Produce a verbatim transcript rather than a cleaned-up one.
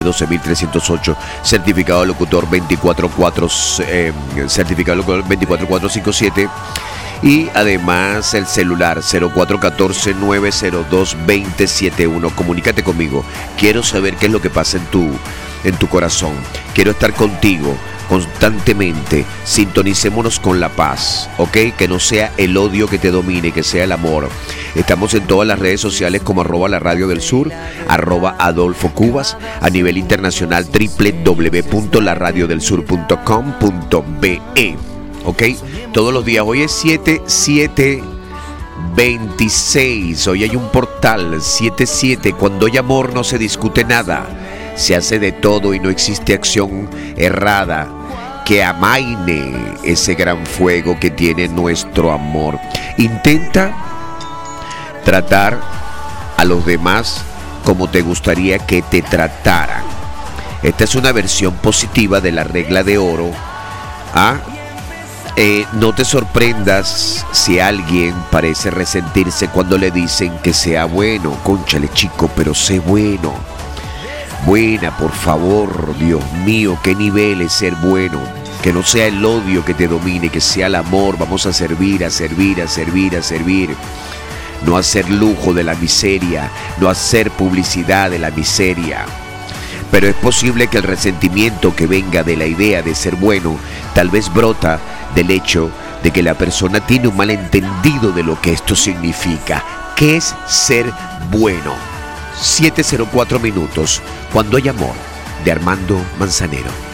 doce mil trescientos ocho, certificado locutor veinticuatro cuatro, eh, certificado locutor veinticuatro cuatro cincuenta y siete, y además el celular cero cuatro uno cuatro nueve cero dos dos cero siete uno. Comunícate conmigo, quiero saber qué es lo que pasa en tu, en tu corazón, quiero estar contigo constantemente. Sintonicémonos con la paz, ¿ok? Que no sea el odio que te domine, que sea el amor. Estamos en todas las redes sociales como arroba la radio del sur, arroba Adolfo Cubas, a nivel internacional doble u doble u doble u punto la radio del sur punto com punto be, ¿ok? Todos los días. Hoy es siete siete veintiséis, hoy hay un portal siete siete, cuando hay amor no se discute nada, se hace de todo y no existe acción errada que amaine ese gran fuego que tiene nuestro amor. Intenta tratar a los demás como te gustaría que te trataran. Esta es una versión positiva de la regla de oro. ¿Ah? Eh, no te sorprendas si alguien parece resentirse cuando le dicen que sea bueno. Cónchale, chico, pero sé bueno. Buena, por favor, Dios mío, qué nivel es ser bueno. Que no sea el odio que te domine, que sea el amor. Vamos a servir, a servir, a servir, a servir. No hacer lujo de la miseria, no hacer publicidad de la miseria. Pero es posible que el resentimiento que venga de la idea de ser bueno, tal vez brota del hecho de que la persona tiene un malentendido de lo que esto significa. ¿Qué es ser bueno? siete cero cuatro minutos, cuando hay amor, de Armando Manzanero.